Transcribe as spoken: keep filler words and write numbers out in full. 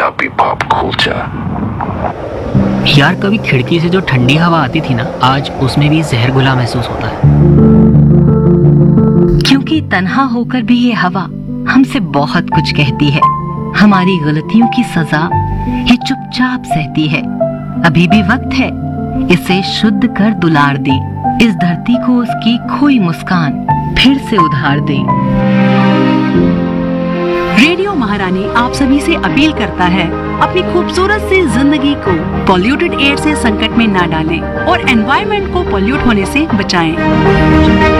तेरा भी बाप खोल जा। यार कभी खिड़की से जो ठंडी हवा आती थी ना, आज उसमें भी जहर घुला महसूस होता है। क्योंकि तन्हा होकर भी ये हवा हमसे बहुत कुछ कहती है। हमारी गलतियों की सजा ये चुपचाप सहती है। अभी भी वक्त है, इसे शुद्ध कर दुलार दे। इस धरती को उसकी खोई मुस्कान फिर से उधार दे। रेडियो महारानी आप सभी से अपील करता है, अपनी खूबसूरत सी जिंदगी को पॉल्यूटेड एयर से संकट में ना डालें और एनवायरनमेंट को पॉल्यूट होने से बचाएं।